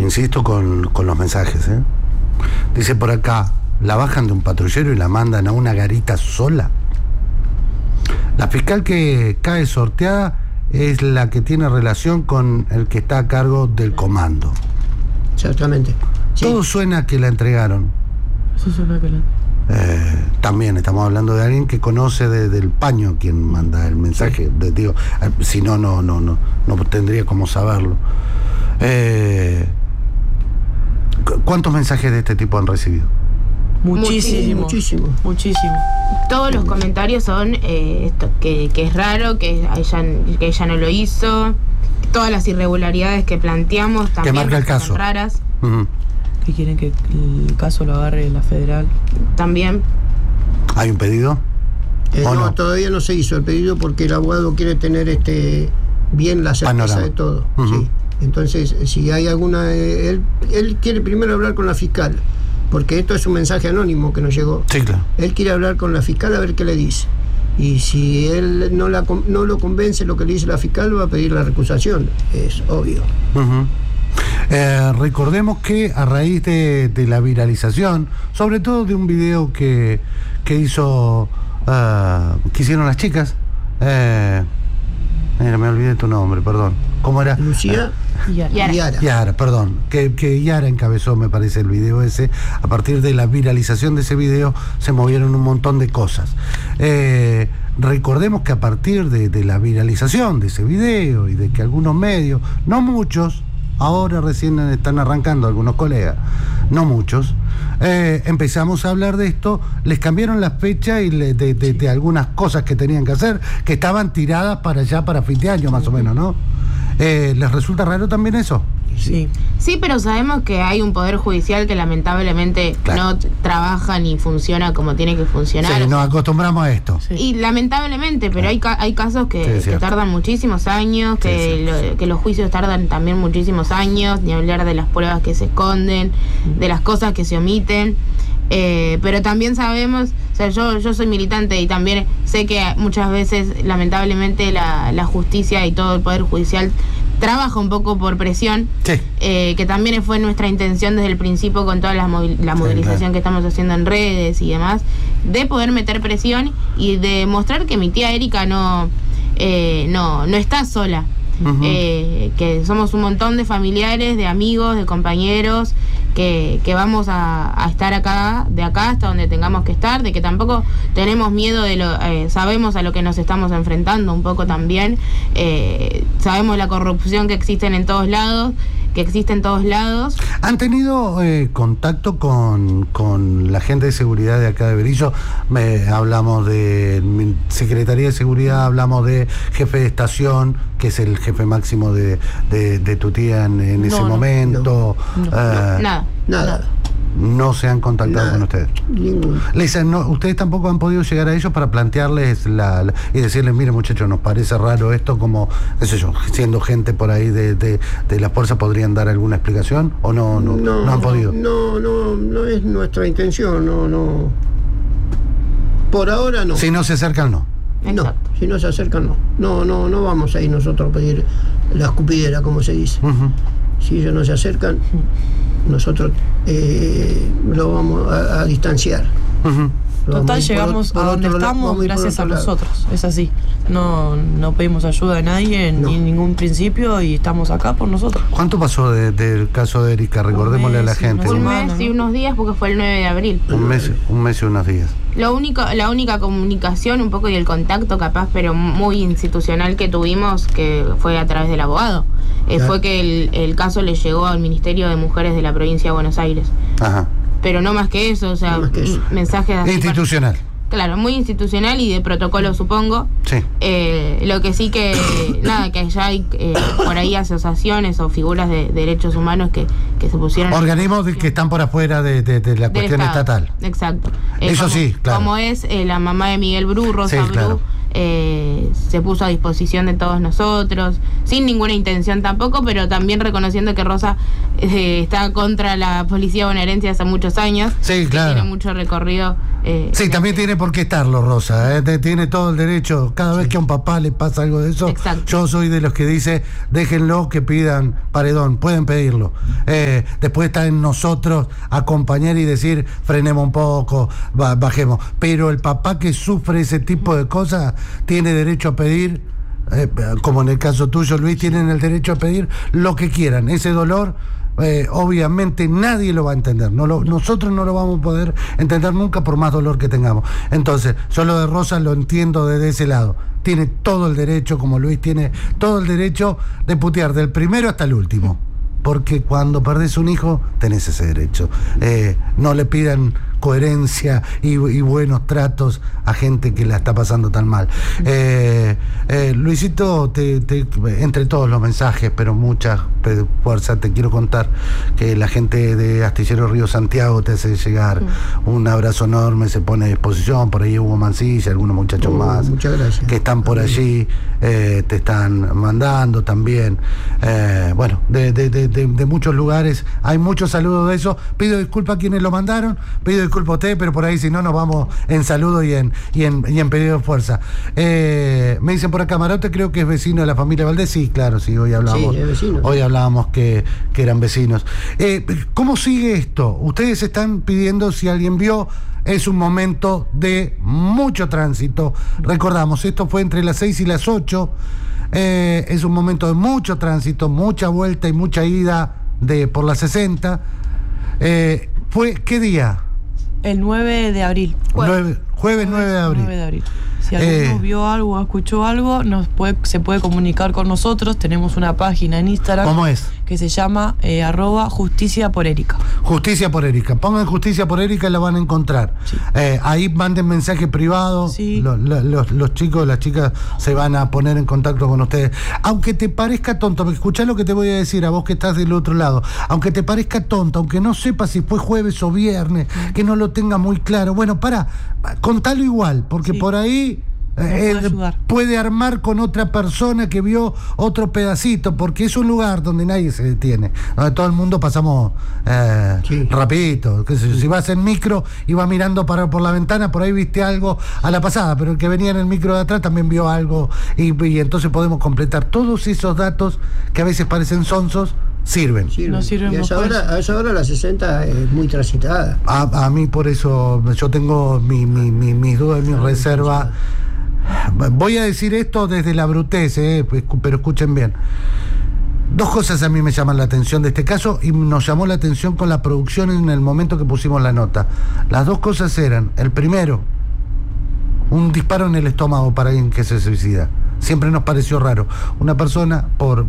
Insisto con los mensajes, ¿eh? Dice por acá, la bajan de un patrullero y la mandan a una garita sola. La fiscal que cae sorteada es la que tiene relación con el que está a cargo del comando. Exactamente. Sí. Todo suena a que la entregaron. Eso suena a que la... También estamos hablando de alguien que conoce del paño quien manda el mensaje. Digo, si no tendría cómo saberlo. ¿Cuántos mensajes de este tipo han recibido? Muchísimo. Todos los comentarios son esto, que es raro, que ella no lo hizo. Todas las irregularidades que planteamos también que marca el caso. Son raras. Uh-huh. Que quieren que el caso lo agarre la federal. También. ¿Hay un pedido? No, todavía no se hizo el pedido porque el abogado quiere tener bien la certeza panorama de todo. Uh-huh. Sí. Entonces, si hay alguna... Él quiere primero hablar con la fiscal, porque esto es un mensaje anónimo que nos llegó. Sí, claro. Él quiere hablar con la fiscal a ver qué le dice. Y si él no lo convence lo que le dice la fiscal, va a pedir la recusación. Es obvio. Uh-huh. Recordemos que a raíz de la viralización, sobre todo de un video que hicieron las chicas, mira, me olvidé tu nombre, perdón. ¿Cómo era? Lucía. Yara, perdón. Que Yara encabezó, me parece, el video ese. A partir de la viralización de ese video se movieron un montón de cosas. Recordemos que a partir de la viralización de ese video y de que algunos medios, no muchos, ahora recién están arrancando algunos colegas, no muchos, empezamos a hablar de esto, les cambiaron la fecha y de algunas cosas que tenían que hacer, que estaban tiradas para allá para fin de año más o menos, ¿no? ¿Les resulta raro también eso? Sí. Sí, pero sabemos que hay un poder judicial que lamentablemente no trabaja ni funciona como tiene que funcionar. Sí, nos acostumbramos a esto. Sí. Y lamentablemente, pero hay casos que tardan muchísimos años, que los juicios tardan también muchísimos años, ni hablar de las pruebas que se esconden, de las cosas que se omiten. Pero también sabemos, o sea, yo soy militante y también sé que muchas veces lamentablemente la justicia y todo el poder judicial trabaja un poco por presión, que también fue nuestra intención desde el principio con toda la movilización que estamos haciendo en redes y demás, de poder meter presión y de mostrar que mi tía Erika no está sola. Uh-huh. Que somos un montón de familiares, de amigos, de compañeros que vamos a estar acá, de acá hasta donde tengamos que estar, de que tampoco tenemos miedo sabemos a lo que nos estamos enfrentando un poco también, sabemos la corrupción que existe en todos lados. ¿Han tenido contacto con la gente de seguridad de acá de Berisso? Hablamos de Secretaría de Seguridad, hablamos de jefe de estación, que es el jefe máximo de tu tía en ese momento. Nada. No se han contactado con ustedes. Ninguno. Ustedes tampoco han podido llegar a ellos para plantearles y decirles, mire muchachos, nos parece raro esto, como, qué sé yo, siendo gente por ahí de la fuerza, ¿podrían dar alguna explicación? ¿O no han podido? No es nuestra intención, no. Por ahora no. Si no se acercan, no. No, si no se acercan, no. No vamos a ir nosotros a pedir la escupidera, como se dice. Uh-huh. Si ellos no se acercan, nosotros lo vamos a distanciar. Uh-huh. Total, llegamos a donde estamos gracias a nosotros. Es así. No pedimos ayuda de nadie ni en ningún principio y estamos acá por nosotros. ¿Cuánto pasó del caso de Erika? Recordémosle a la gente. Un mes y unos días, porque fue el 9 de abril. Un mes y unos días. La única comunicación un poco y el contacto capaz, pero muy institucional que tuvimos, que fue a través del abogado, fue que el caso le llegó al Ministerio de Mujeres de la provincia de Buenos Aires. Ajá. Pero no más que eso, o sea, mensajes así institucional. Claro, muy institucional y de protocolo, supongo. Sí. Lo que sí que allá hay por ahí asociaciones o figuras de derechos humanos que se pusieron... Organismos que están por afuera de la cuestión estatal. Exacto. Eso sí, claro. Como es la mamá de Miguel Bru, Rosa Bru, claro. Se puso a disposición de todos nosotros, sin ninguna intención tampoco, pero también reconociendo que Rosa está contra la policía bonaerense hace muchos años. Sí, claro. Tiene mucho recorrido Sí, también tiene por qué estarlo, Rosa, tiene todo el derecho. Cada vez que a un papá le pasa algo de eso, yo soy de los que dice, déjenlo que pidan paredón, pueden pedirlo. Después está en nosotros acompañar y decir, frenemos un poco, bajemos. Pero el papá que sufre ese tipo de cosas tiene derecho a pedir, como en el caso tuyo, Luis, tienen el derecho a pedir lo que quieran. Ese dolor, obviamente nadie lo va a entender, nosotros no lo vamos a poder entender nunca por más dolor que tengamos. Entonces, yo lo de Rosa lo entiendo desde ese lado. Tiene todo el derecho, como Luis tiene todo el derecho de putear del primero hasta el último, porque cuando perdés un hijo tenés ese derecho. No le pidan coherencia y buenos tratos a gente que la está pasando tan mal. Luisito, entre todos los mensajes, pero mucha fuerza, te quiero contar que la gente de Astillero Río Santiago te hace llegar un abrazo enorme, se pone a disposición. Por ahí Hugo Mancilla, algunos muchachos más que están por allí, te están mandando también. Bueno, de muchos lugares hay muchos saludos de eso. Pido disculpas a quienes lo mandaron, pido disculpas a usted, pero por ahí si no nos vamos en saludo y en pedido de fuerza. Me dicen por acá, Marote creo que es vecino de la familia Valdés. Sí, claro, sí, hoy hablamos. Sí, es vecino. Hoy hablábamos que eran vecinos. ¿Cómo sigue esto? Ustedes están pidiendo, si alguien vio, es un momento de mucho tránsito. Recordamos, esto fue entre las 6 y las 8. Es un momento de mucho tránsito, mucha vuelta y mucha ida por la 60. ¿Qué día? El 9 de abril. Jueves 9 de abril. 9 de abril. Si alguno vio algo o escuchó algo, se puede comunicar con nosotros. Tenemos una página en Instagram. ¿Cómo es? Que se llama @Justicia por Erika. Justicia por Erika. Pongan Justicia por Erika y la van a encontrar. Sí. Ahí manden mensaje privado. Sí. Los chicos, las chicas se van a poner en contacto con ustedes. Aunque te parezca tonto, escuchá lo que te voy a decir a vos que estás del otro lado. Aunque te parezca tonto, aunque no sepas si fue jueves o viernes, que no lo tenga muy claro. Bueno, contalo igual, porque por ahí puede armar con otra persona que vio otro pedacito, porque es un lugar donde nadie se detiene, donde todo el mundo pasamos rapidito. Si vas en micro y vas mirando por la ventana, por ahí viste algo a la pasada, pero el que venía en el micro de atrás también vio algo, y entonces podemos completar todos esos datos que a veces parecen sonsos. Sirven. No sirven. Y a esa hora la 60 es muy transitada. A mí por eso yo tengo mis dudas, mis reservas. Voy a decir esto desde la brutez, pero escuchen bien. Dos cosas a mí me llaman la atención de este caso, y nos llamó la atención con la producción en el momento que pusimos la nota. Las dos cosas eran, el primero, un disparo en el estómago para alguien que se suicida. Siempre nos pareció raro. Una persona, por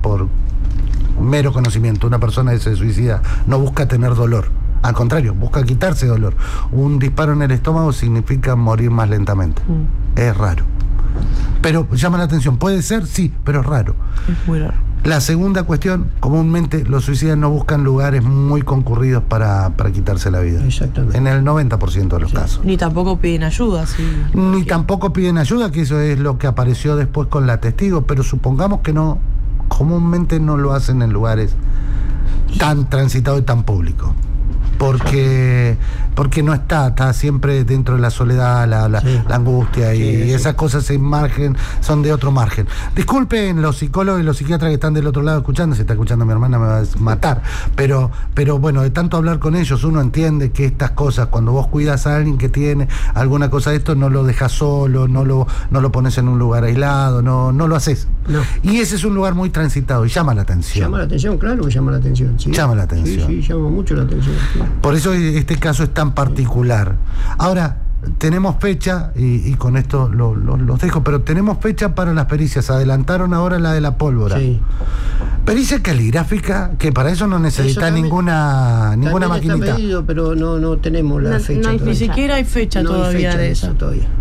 mero conocimiento, una persona que se suicida no busca tener dolor, al contrario, busca quitarse dolor. Un disparo en el estómago significa morir más lentamente. Es raro, pero llama la atención. Puede ser, sí, pero es raro. Es muy raro. La segunda cuestión, comúnmente los suicidas no buscan lugares muy concurridos para quitarse la vida. Exactamente. En el 90% de los casos. Ni tampoco piden ayuda. Tampoco piden ayuda, que eso es lo que apareció después con la testigo, pero supongamos que no, comúnmente no lo hacen en lugares tan transitados y tan públicos. Porque no está siempre dentro de la soledad, la angustia, y esas cosas son de otro margen. Disculpen los psicólogos y los psiquiatras que están del otro lado escuchando. Si está escuchando mi hermana me va a matar, pero bueno, de tanto hablar con ellos uno entiende que estas cosas, cuando vos cuidas a alguien que tiene alguna cosa de esto, no lo dejas solo, no lo pones en un lugar aislado, no lo haces. No. Y ese es un lugar muy transitado y llama la atención. Llama la atención, claro que llama la atención. ¿Sí? Llama la atención. Sí, llama mucho la atención. Sí. Por eso este caso es tan particular. Ahora, tenemos fecha, y con esto los dejo, pero tenemos fecha para las pericias. Adelantaron ahora la de la pólvora. Sí. Pericia caligráfica, que para eso no necesita ninguna maquinita. Está pedido, pero no tenemos la fecha. Ni siquiera hay fecha todavía de eso.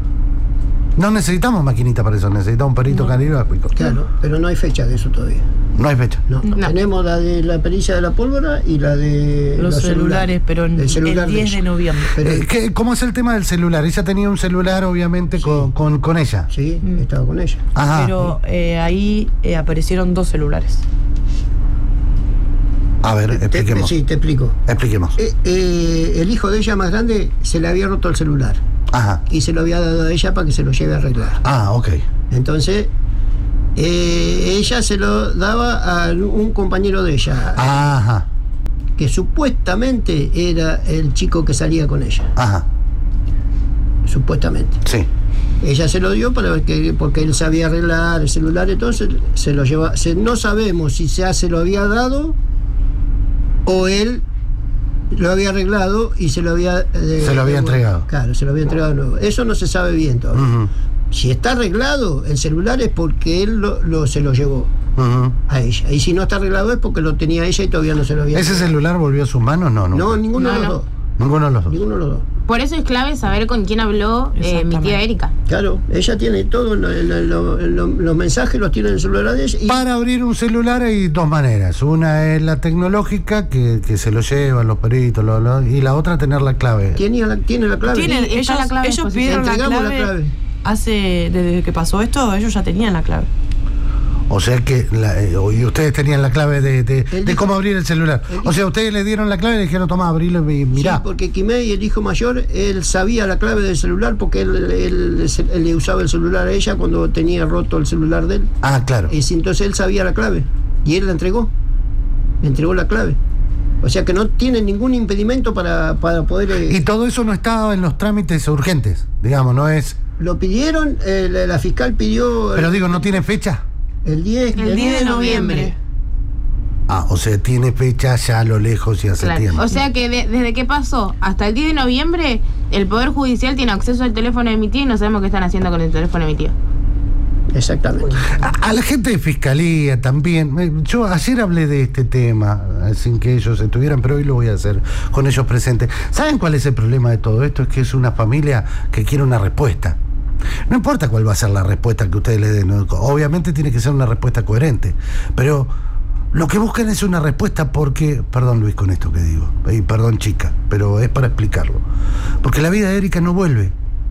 No necesitamos maquinita para eso, necesitamos un perito caligráfico. Claro, pero no hay fecha de eso todavía. No hay fecha. No. Tenemos la de la pericia de la pólvora y la de los celulares, pero el 10 de noviembre. ¿Cómo es el tema del celular? Ella tenía un celular, obviamente, con ella. Sí, estaba con ella. Ajá. Pero ahí aparecieron 2 celulares. A ver, expliquemos. Sí, te explico. Expliquemos. El hijo de ella más grande se le había roto el celular. Ajá. Y se lo había dado a ella para que se lo lleve a arreglar. Ah, ok. Entonces, ella se lo daba a un compañero de ella. Ajá. Que supuestamente era el chico que salía con ella. Ajá. Supuestamente. Sí. Ella se lo dio porque él sabía arreglar el celular, entonces se lo lleva. No sabemos si se lo había dado o él lo había arreglado y se lo había entregado. Claro, se lo había entregado de nuevo. Eso no se sabe bien todavía. Uh-huh. Si está arreglado el celular es porque él se lo llevó a ella. Y si no está arreglado es porque lo tenía ella y todavía no se lo había ¿Ese entregado. celular volvió a sus manos? No, No, ninguno de los dos. Ninguno de los dos. Ninguno de los dos. Por eso es clave saber con quién habló mi tía Erika. Claro, ella tiene todo, los mensajes los tiene en el celular de ella. Para abrir un celular hay dos maneras. Una es la tecnológica, que se lo llevan los peritos, y la otra tener la clave. Tiene la clave. Ellos pidieron la clave. Desde que pasó esto, ellos ya tenían la clave. O sea que y ustedes tenían la clave de cómo abrir el celular. O sea, ustedes le dieron la clave y le dijeron, toma, abrilo y mirá. Sí, porque Quimei, el hijo mayor, él sabía la clave del celular porque él le usaba el celular a ella cuando tenía roto el celular de él. Ah, claro. Y entonces él sabía la clave y él la entregó. Entregó la clave. O sea que no tiene ningún impedimento para poder... Y todo eso no estaba en los trámites urgentes, digamos, no es... Lo pidieron, la fiscal pidió... Pero digo, ¿no tiene fecha? El 10 de noviembre. Ah, o sea, tiene fecha ya a lo lejos y hace tiempo. O sea que desde que pasó hasta el 10 de noviembre, el Poder Judicial tiene acceso al teléfono de mi tía y no sabemos qué están haciendo con el teléfono de mi tía. Exactamente. A la gente de Fiscalía también. Yo ayer hablé de este tema, sin que ellos estuvieran, pero hoy lo voy a hacer con ellos presentes. ¿Saben cuál es el problema de todo esto? Es que es una familia que quiere una respuesta. No importa cuál va a ser la respuesta que ustedes le den, obviamente tiene que ser una respuesta coherente, pero lo que buscan es una respuesta porque, perdón Luis con esto que digo, y perdón chica, pero es para explicarlo, porque la vida de Erika no vuelve.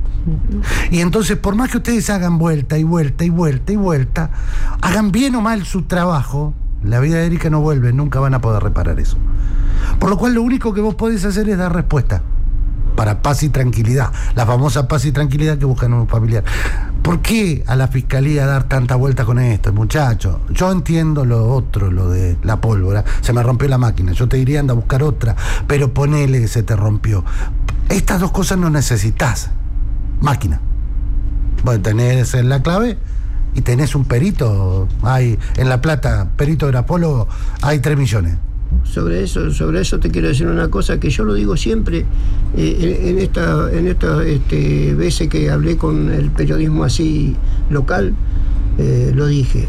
Y entonces por más que ustedes hagan vuelta y vuelta y vuelta y vuelta, hagan bien o mal su trabajo, la vida de Erika no vuelve, nunca van a poder reparar eso. Por lo cual lo único que vos podés hacer es dar respuesta para paz y tranquilidad, la famosa paz y tranquilidad que buscan un familiar. ¿Por qué a la fiscalía dar tanta vuelta con esto, muchachos? Yo entiendo lo otro, lo de la pólvora, se me rompió la máquina, yo te diría anda a buscar otra, pero ponele que se te rompió. Estas dos cosas no necesitas máquina. Bueno, tenés la clave y tenés un perito, hay en La Plata, perito grafólogo, hay 3 millones. Sobre eso te quiero decir una cosa que yo lo digo siempre en estas veces que hablé con el periodismo así local, lo dije.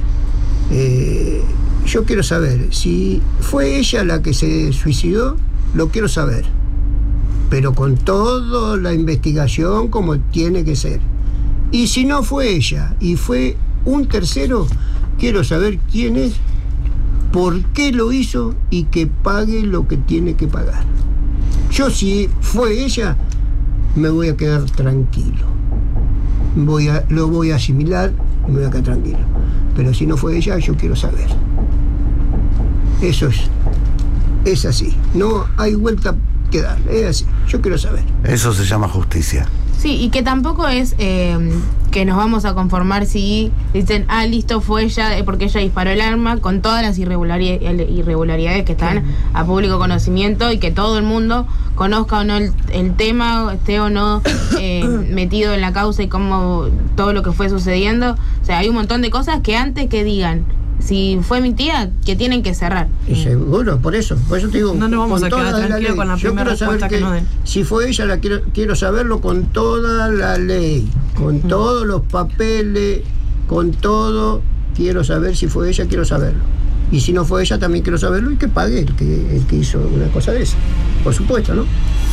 Yo quiero saber si fue ella la que se suicidó, lo quiero saber, pero con toda la investigación como tiene que ser. Y si no fue ella y fue un tercero, quiero saber quién es, por qué lo hizo y que pague lo que tiene que pagar. Yo, si fue ella, me voy a quedar tranquilo. Lo voy a asimilar y me voy a quedar tranquilo. Pero si no fue ella, yo quiero saber. Eso es así. No hay vuelta que dar. Es así. Yo quiero saber. Eso se llama justicia. Sí, y que tampoco es que nos vamos a conformar si dicen, listo, fue ella, porque ella disparó el arma, con todas las irregularidades que están a público conocimiento y que todo el mundo conozca o no el tema, esté o no metido en la causa y cómo todo lo que fue sucediendo. O sea, hay un montón de cosas que antes que digan, si fue mi tía, que tienen que cerrar. Y seguro, por eso te digo, no nos vamos a quedar tranquilos con la primera respuesta que nos den. Si fue ella, quiero saberlo con toda la ley, con todos los papeles, con todo. Quiero saber si fue ella, quiero saberlo. Y si no fue ella, también quiero saberlo y que pague el que hizo una cosa de esa. Por supuesto, ¿no?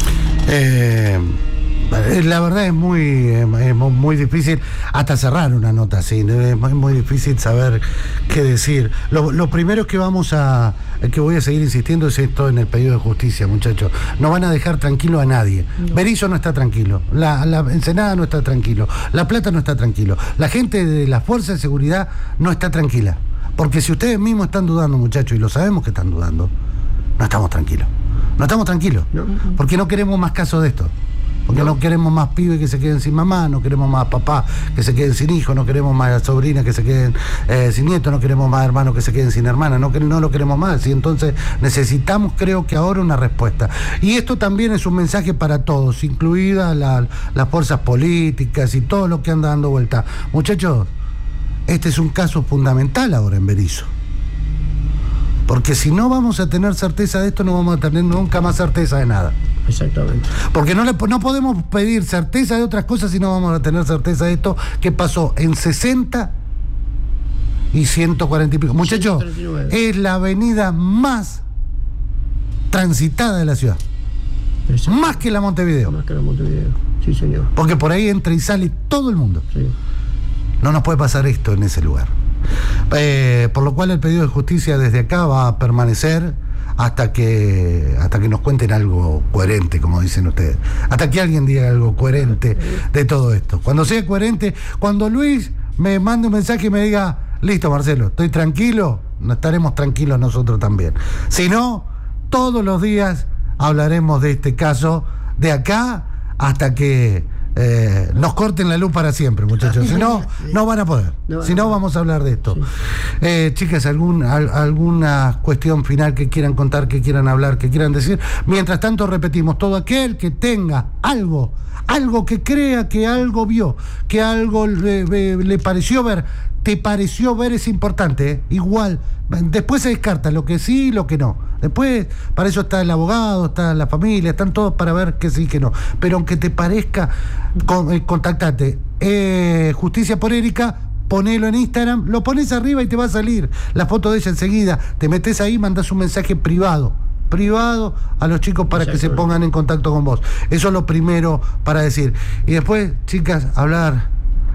La verdad es muy difícil hasta cerrar una nota así, es muy difícil saber qué decir. Lo primero que voy a seguir insistiendo es esto en el pedido de justicia, muchachos. No van a dejar tranquilo a nadie. No. Berisso no está tranquilo, la Ensenada no está tranquilo, La Plata no está tranquilo, la gente de las fuerzas de seguridad no está tranquila. Porque si ustedes mismos están dudando, muchachos, y lo sabemos que están dudando, no estamos tranquilos. No estamos tranquilos, porque no queremos más casos de esto. Porque no queremos más pibes que se queden sin mamá, no queremos más papás que se queden sin hijos, no queremos más sobrinas que se queden sin nietos, no queremos más hermanos que se queden sin hermanas, no lo queremos más. Y entonces necesitamos, creo que ahora, una respuesta. Y esto también es un mensaje para todos, incluidas las fuerzas políticas y todo lo que anda dando vuelta. Muchachos, este es un caso fundamental ahora en Berisso. Porque si no vamos a tener certeza de esto, no vamos a tener nunca más certeza de nada. Exactamente. Porque no podemos pedir certeza de otras cosas si no vamos a tener certeza de esto que pasó en 60 y 140 y pico. Muchachos, 139. Es la avenida más transitada de la ciudad. Más que la Montevideo. Más que la Montevideo, sí señor. Porque por ahí entra y sale todo el mundo. Sí. No nos puede pasar esto en ese lugar. Por lo cual el pedido de justicia desde acá va a permanecer hasta que nos cuenten algo coherente, como dicen ustedes. Hasta que alguien diga algo coherente de todo esto. Cuando sea coherente, cuando Luis me mande un mensaje y me diga, listo Marcelo, estoy tranquilo, estaremos tranquilos nosotros también. Si no, todos los días hablaremos de este caso de acá hasta que nos corten la luz para siempre, muchachos. Si no, no van a poder. Si no, vamos a hablar de esto. Sí. Chicas, ¿alguna cuestión final que quieran contar, que quieran hablar, que quieran decir? Mientras tanto, repetimos, todo aquel que tenga algo que crea que algo vio, que algo le pareció ver, te pareció ver, es importante, ¿eh? Igual, después se descarta lo que sí y lo que no. Después, para eso está el abogado, está la familia, están todos para ver que sí y que no. Pero aunque te parezca, contactate. Justicia por Erika, ponelo en Instagram, lo pones arriba y te va a salir la foto de ella enseguida. Te metes ahí, mandás un mensaje privado a los chicos para que se pongan en contacto con vos. Eso es lo primero para decir. Y después, chicas, hablar.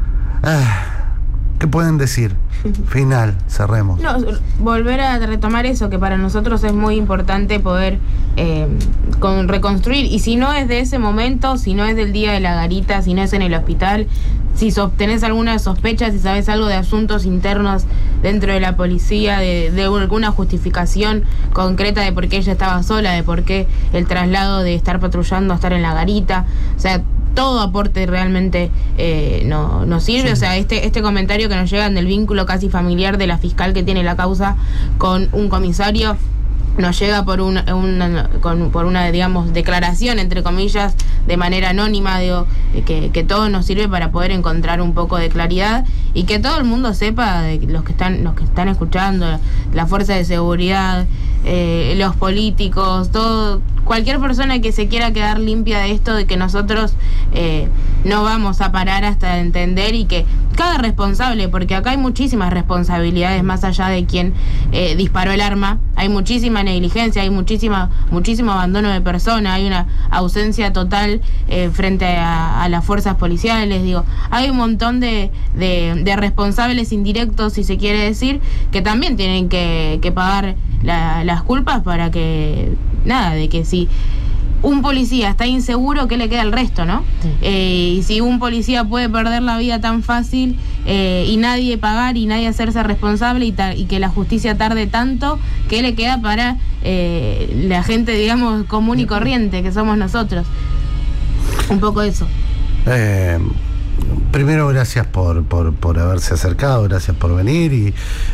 ¿Qué pueden decir? Final, cerremos. No, volver a retomar eso, que para nosotros es muy importante poder reconstruir. Y si no es de ese momento, si no es del día de la garita, si no es en el hospital, si tenés alguna sospecha, si sabes algo de asuntos internos dentro de la policía, de alguna justificación concreta de por qué ella estaba sola, de por qué el traslado de estar patrullando a estar en la garita, o sea, todo aporte realmente nos sirve. Sí. O sea, este comentario que nos llega del vínculo casi familiar de la fiscal que tiene la causa con un comisario nos llega por una digamos, declaración, entre comillas, de manera anónima, digo, que todo nos sirve para poder encontrar un poco de claridad y que todo el mundo sepa, de los que están escuchando, la fuerza de seguridad, los políticos, todo, cualquier persona que se quiera quedar limpia de esto, de que nosotros no vamos a parar hasta entender, y que cada responsable, porque acá hay muchísimas responsabilidades más allá de quien disparó el arma, hay muchísima negligencia, hay muchísimo abandono de persona, hay una ausencia total frente a las fuerzas policiales, digo, hay un montón de responsables indirectos, si se quiere decir, que también tienen que pagar las culpas para que, nada, de que si un policía está inseguro, ¿qué le queda al resto, no? Sí. Y si un policía puede perder la vida tan fácil y nadie pagar y nadie hacerse responsable y que la justicia tarde tanto, ¿qué le queda para la gente, digamos, común y corriente que somos nosotros? Un poco eso. Primero, gracias por haberse acercado, gracias por venir. Y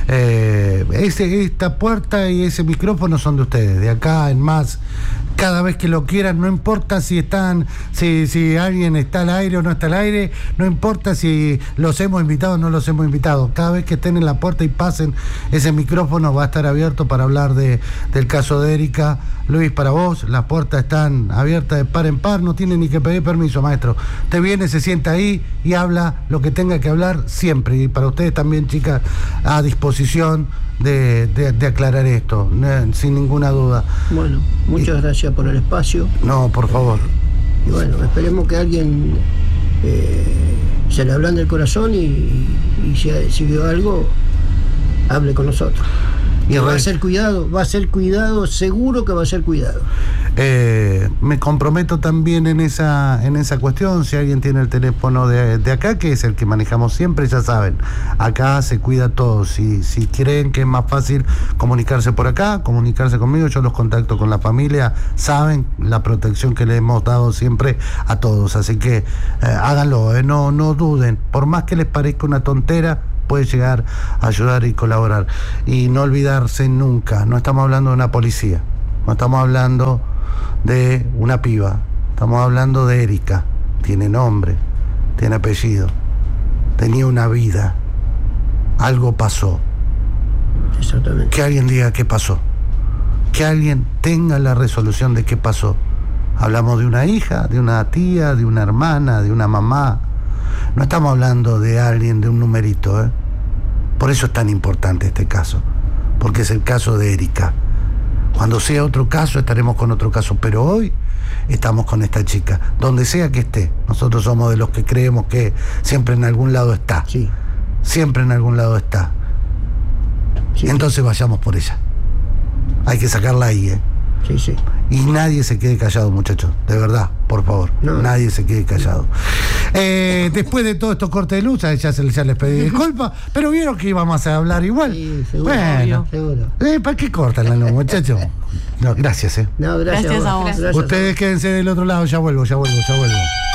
esta puerta y ese micrófono son de ustedes, de acá en más. Cada vez que lo quieran, no importa si alguien está al aire o no está al aire, no importa si los hemos invitado o no los hemos invitado. Cada vez que estén en la puerta y pasen, ese micrófono va a estar abierto para hablar del caso de Erika. Luis, para vos, las puertas están abiertas de par en par, no tiene ni que pedir permiso, maestro. Usted viene, se sienta ahí y habla lo que tenga que hablar siempre. Y para ustedes también, chicas, a disposición de aclarar esto, sin ninguna duda. Bueno, muchas gracias por el espacio. No, por favor. Y bueno, esperemos que alguien se le ablande el corazón y si vio algo, hable con nosotros. Y va a ser cuidado, seguro que va a ser cuidado. Me comprometo también en esa cuestión. Si alguien tiene el teléfono de acá, que es el que manejamos siempre, ya saben, acá se cuida todo. Si creen que es más fácil comunicarse por acá, comunicarse conmigo, yo los contacto con la familia, saben la protección que le hemos dado siempre a todos, así que háganlo, no duden, por más que les parezca una tontera, puede llegar a ayudar y colaborar. Y no olvidarse nunca, no estamos hablando de una policía, no estamos hablando de una piba, estamos hablando de Erika. Tiene nombre, tiene apellido, tenía una vida, algo pasó. Exactamente. Que alguien diga qué pasó, que alguien tenga la resolución de qué pasó. Hablamos de una hija, de una tía, de una hermana, de una mamá. No estamos hablando de alguien, de un numerito, ¿eh? Por eso es tan importante este caso, porque es el caso de Erika. Cuando sea otro caso, estaremos con otro caso, pero hoy estamos con esta chica, donde sea que esté. Nosotros somos de los que creemos que siempre en algún lado está. Sí. Siempre en algún lado está. Sí. Entonces vayamos por ella. Hay que sacarla ahí, ¿eh? Sí, sí. Y nadie se quede callado, muchachos, de verdad, por favor, no. Nadie se quede callado. Después de todo esto corte de luz, ya les pedí disculpas, pero vieron que íbamos a hablar igual. Sí, seguro, bueno, seguro. ¿Para qué cortan la luz, muchachos? No, gracias, No, gracias a vos. Gracias. Ustedes quédense del otro lado, ya vuelvo.